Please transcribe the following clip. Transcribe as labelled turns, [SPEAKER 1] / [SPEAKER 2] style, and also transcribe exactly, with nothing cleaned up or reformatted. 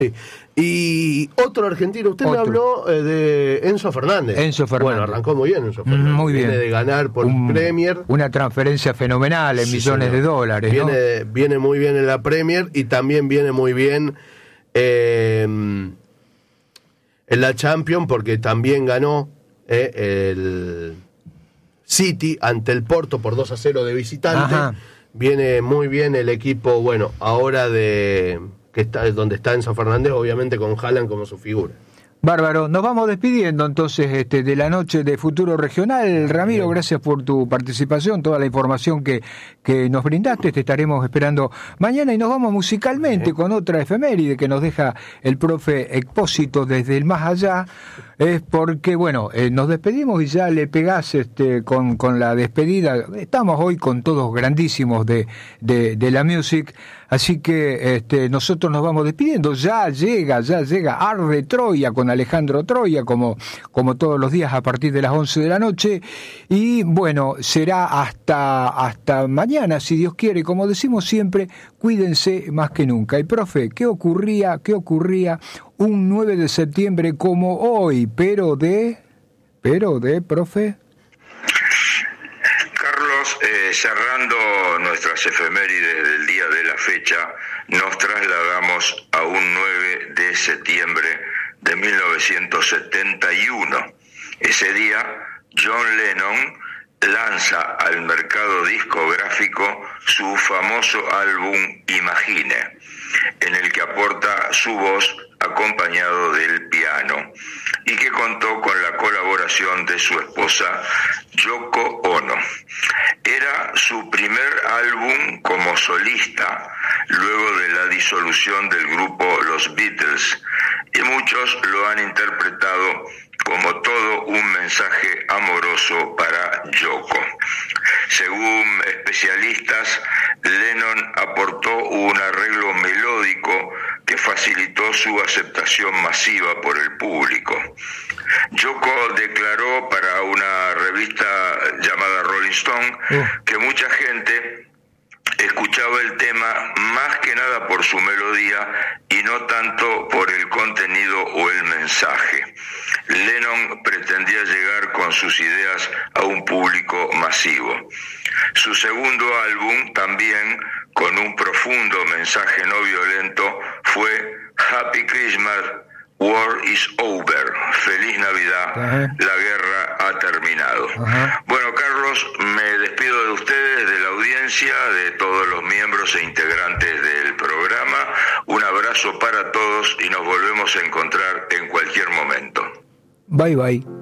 [SPEAKER 1] Y otro argentino, usted otro. me habló eh, de Enzo Fernández.
[SPEAKER 2] Enzo Fernández.
[SPEAKER 1] Bueno, arrancó muy bien Enzo Fernández.
[SPEAKER 2] Muy bien.
[SPEAKER 1] Viene de ganar por Un, Premier.
[SPEAKER 2] Una transferencia fenomenal en sí, millones señor. de dólares.
[SPEAKER 1] Viene,
[SPEAKER 2] ¿no?
[SPEAKER 1] viene muy bien en la Premier y también viene muy bien eh, en la Champions porque también ganó eh, el City ante el Porto por dos a cero de visitante. Ajá. Viene muy bien el equipo, bueno, ahora de... que está donde está Enzo Fernández, obviamente con Haaland como su figura.
[SPEAKER 2] Bárbaro, nos vamos despidiendo entonces este, de la noche de Futuro Regional. Ramiro, gracias por tu participación, toda la información que, que nos brindaste, te estaremos esperando mañana y nos vamos musicalmente con otra efeméride que nos deja el profe Expósito desde el más allá, es porque, bueno, eh, nos despedimos y ya le pegás este, con, con la despedida. Estamos hoy con todos grandísimos de, de, de la music, así que este, nosotros nos vamos despidiendo. Ya llega, ya llega Arde Troya con Alejandro Troya, como, como todos los días a partir de las once de la noche. Y bueno, será hasta, hasta mañana, si Dios quiere. Como decimos siempre, cuídense más que nunca. Y profe, ¿qué ocurría, qué ocurría un nueve de septiembre como hoy? Pero de, pero de, profe...
[SPEAKER 3] Carlos, eh, cerrando nuestras efemérides del día de la fecha, nos trasladamos a un nueve de septiembre de mil novecientos setenta y uno. Ese día, John Lennon lanza al mercado discográfico su famoso álbum Imagine, en el que aporta su voz acompañado del piano, y que contó con la colaboración de su esposa Yoko Ono. Era su primer álbum como solista, luego de la disolución del grupo Los Beatles, y muchos lo han interpretado como todo un mensaje amoroso para Yoko. Según especialistas, Lennon aportó un arreglo melódico que facilitó su aceptación masiva por el público. Yoko declaró para una revista llamada Rolling Stone uh. que mucha gente escuchaba el tema más que nada por su melodía y no tanto por el contenido o el mensaje. Lennon pretendía llegar con sus ideas a un público masivo. Su segundo álbum, también con un profundo mensaje no violento, fue Happy Christmas, War is Over. Feliz Navidad, Ajá. La guerra ha terminado. Ajá. Bueno, Carlos, me despido de ustedes, de la audiencia, de todos los miembros e integrantes del programa. Un abrazo para todos y nos volvemos a encontrar en cualquier momento.
[SPEAKER 2] Bye, bye.